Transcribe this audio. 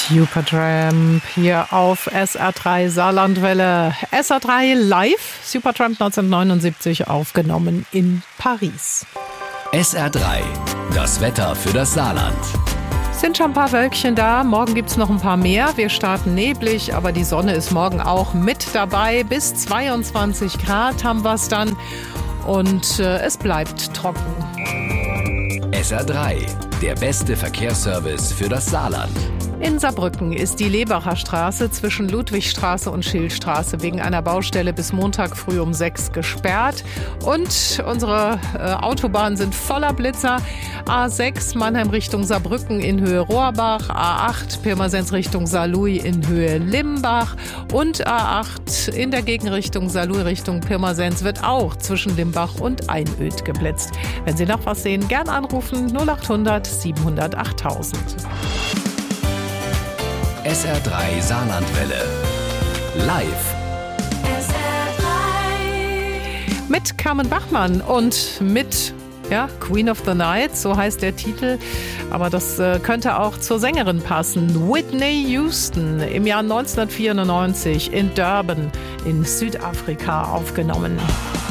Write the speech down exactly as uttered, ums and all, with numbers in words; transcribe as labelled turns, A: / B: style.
A: Supertramp hier auf S R drei Saarlandwelle. S R drei live, Supertramp neunzehnhundertneunundsiebzig aufgenommen in Paris.
B: S R drei, das Wetter für das Saarland.
A: Sind schon ein paar Wölkchen da, morgen gibt es noch ein paar mehr. Wir starten neblig, aber die Sonne ist morgen auch mit dabei. Bis zweiundzwanzig Grad haben wir es dann und äh, es bleibt trocken.
B: S R drei, der beste Verkehrsservice für das Saarland.
A: In Saarbrücken ist die Lebacher Straße zwischen Ludwigstraße und Schildstraße wegen einer Baustelle bis Montag früh um sechs gesperrt. Und unsere äh, Autobahnen sind voller Blitzer. A sechs Mannheim Richtung Saarbrücken in Höhe Rohrbach, A acht Pirmasens Richtung Saarlouis in Höhe Limbach und A acht in der Gegenrichtung Saarlouis Richtung Pirmasens wird auch zwischen Limbach und Einöd geblitzt. Wenn Sie noch was sehen, gern anrufen null acht hundert siebenhundert achttausend.
B: S R drei Saarlandwelle. Live.
A: S R drei. Mit Carmen Bachmann und mit ja, Queen of the Night, so heißt der Titel. Aber das äh, könnte auch zur Sängerin passen. Whitney Houston, im Jahr neunzehnhundertvierundneunzig in Durban in Südafrika aufgenommen.